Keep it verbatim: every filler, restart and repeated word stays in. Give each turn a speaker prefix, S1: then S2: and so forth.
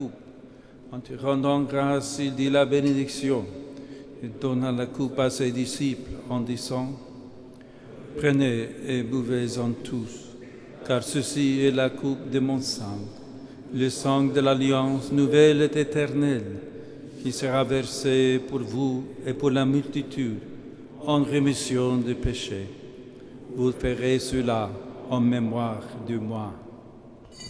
S1: En te rendant grâce, il dit la bénédiction. Il donna la coupe à ses disciples en disant, « Prenez et buvez-en tous, car ceci est la coupe de mon sang, le sang de l'alliance nouvelle et éternelle, qui sera versé pour vous et pour la multitude en rémission des péchés. Vous ferez cela en mémoire de moi. »